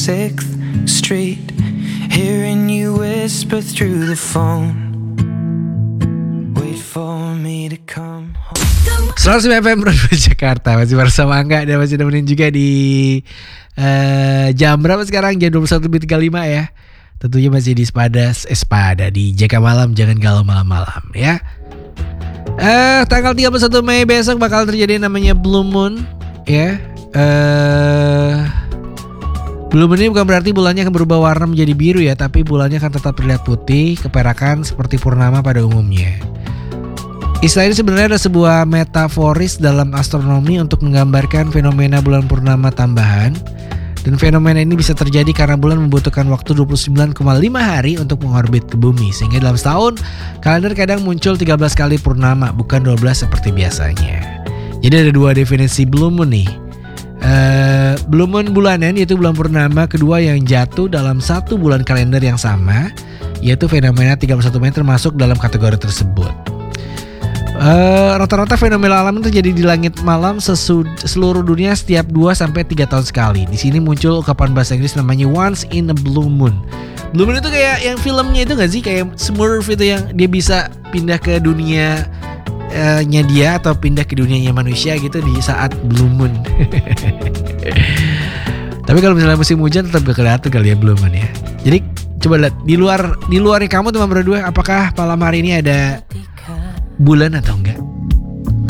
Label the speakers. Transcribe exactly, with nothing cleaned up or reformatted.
Speaker 1: sixth Street, hearing you whisper through the phone. Wait for me to come home.
Speaker 2: seratus sembilan F M Broadway Jakarta. Masih bersama Angga dan masih nemenin juga di uh, jam berapa sekarang? Jam dua puluh satu lebih tiga puluh lima ya. Tentunya masih di Sepada, eh, Sepada di J K Malam, jangan galau malam-malam ya. Eh, tanggal tiga puluh satu Mei besok bakal terjadi namanya Blue Moon ya. Eh, Blue Moon ini bukan berarti bulannya akan berubah warna menjadi biru ya, tapi bulannya akan tetap terlihat putih, keperakan seperti purnama pada umumnya. Istilah ini sebenarnya ada sebuah metaforis dalam astronomi untuk menggambarkan fenomena bulan purnama tambahan. Dan fenomena ini bisa terjadi karena bulan membutuhkan waktu dua puluh sembilan koma lima hari untuk mengorbit ke bumi. Sehingga dalam setahun, kalender kadang muncul tiga belas kali purnama, bukan dua belas seperti biasanya. Jadi ada dua definisi Blue Moon nih. Uh, Blue Moon bulanan yaitu bulan purnama kedua yang jatuh dalam satu bulan kalender yang sama, yaitu fenomena tiga puluh satu Mei termasuk dalam kategori tersebut. Uh, rata-rata fenomena alam itu terjadi di langit malam sesud- seluruh dunia setiap dua sampai tiga tahun sekali. Di sini muncul ungkapan bahasa Inggris namanya once in a blue moon. Blue moon itu kayak yang filmnya itu gak sih? Kayak Smurf itu yang dia bisa pindah ke dunia uh, nya dia atau pindah ke dunianya manusia gitu di saat blue moon. Tapi kalau misalnya musim hujan tetap kelihatan kali ya blue moon ya. Jadi coba lihat di luar di luarnya kamu teman berdua, apakah malam hari ini ada bulan atau enggak?